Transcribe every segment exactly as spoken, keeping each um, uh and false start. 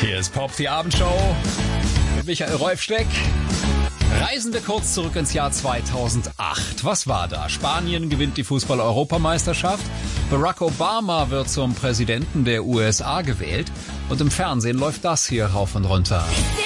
Hier ist Pop, die Abendshow mit Michael Rolfsteck. Reisen wir kurz zurück ins Jahr zweitausendacht. Was war da? Spanien gewinnt die Fußball-Europameisterschaft. Barack Obama wird zum Präsidenten der U S A gewählt. Und im Fernsehen läuft das hier rauf und runter.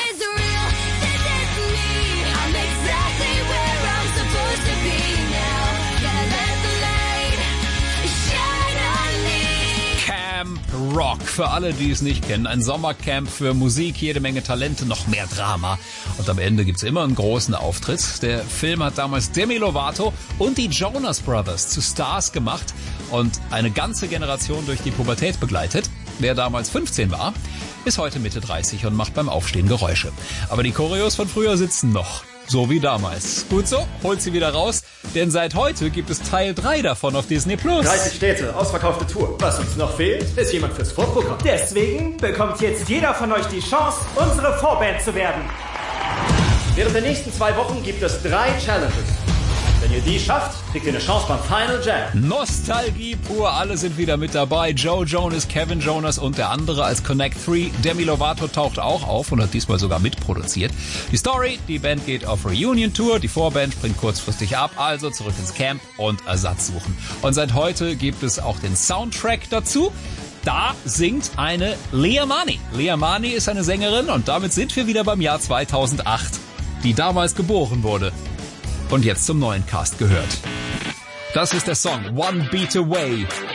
Rock, für alle, die es nicht kennen. Ein Sommercamp für Musik, jede Menge Talente, noch mehr Drama. Und am Ende gibt's immer einen großen Auftritt. Der Film hat damals Demi Lovato und die Jonas Brothers zu Stars gemacht und eine ganze Generation durch die Pubertät begleitet. Wer damals fünfzehn war, ist heute Mitte dreißig und macht beim Aufstehen Geräusche. Aber die Choreos von früher sitzen noch. So wie damals. Gut so, holt sie wieder raus, denn seit heute gibt es Teil drei davon auf Disney Plus. dreißig Städte, ausverkaufte Tour. Was uns noch fehlt, ist jemand fürs Vorprogramm. Deswegen bekommt jetzt jeder von euch die Chance, unsere Vorband zu werden. Während der nächsten zwei Wochen gibt es drei Challenges. Wenn ihr die schafft, kriegt ihr eine Chance beim Final Jam. Nostalgie pur, alle sind wieder mit dabei. Joe Jonas, Kevin Jonas und der andere als Connect drei. Demi Lovato taucht auch auf und hat diesmal sogar mitproduziert. Die Story, die Band geht auf Reunion-Tour, die Vorband springt kurzfristig ab, also zurück ins Camp und Ersatz suchen. Und seit heute gibt es auch den Soundtrack dazu. Da singt eine Lea Mani. Lea Mani ist eine Sängerin und damit sind wir wieder beim Jahr zweitausendacht, die damals geboren wurde und jetzt zum neuen Cast gehört. Das ist der Song One Beat Away.